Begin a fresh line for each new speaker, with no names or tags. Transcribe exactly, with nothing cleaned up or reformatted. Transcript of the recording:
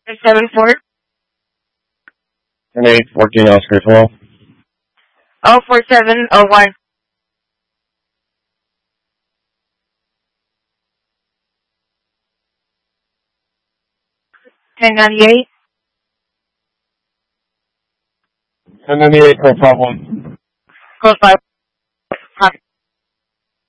seven four.
ten eight fourteen Oscar twelve.
Oh, four seven oh one. ten ninety-eight.
ten ninety-eight, no problem.
Code five.